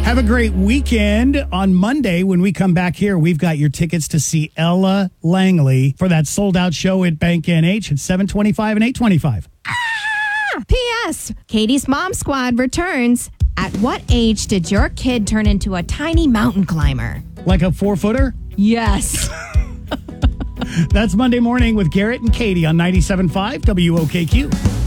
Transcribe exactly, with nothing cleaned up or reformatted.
Have a great weekend. On Monday, when we come back here, we've got your tickets to see Ella Langley for that sold-out show at Bank N H at seven twenty-five and eight twenty-five. Ah! P S. Katie's Mom Squad returns. At what age did your kid turn into a tiny mountain climber? Like a four-footer? Yes. That's Monday morning with Garrett and Katie on ninety-seven point five W O K Q.